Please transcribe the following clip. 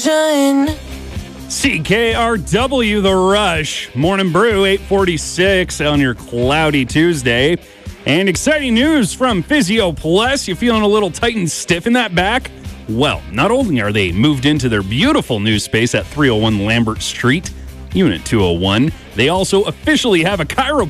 sunshine. CKRW, The Rush. Morning Brew, 8:46 on your cloudy Tuesday. And exciting news from Physio Plus. You feeling a little tight and stiff in that back? Well, not only are they moved into their beautiful new space at 301 Lambert Street, Unit 201, they also officially have a chiropractor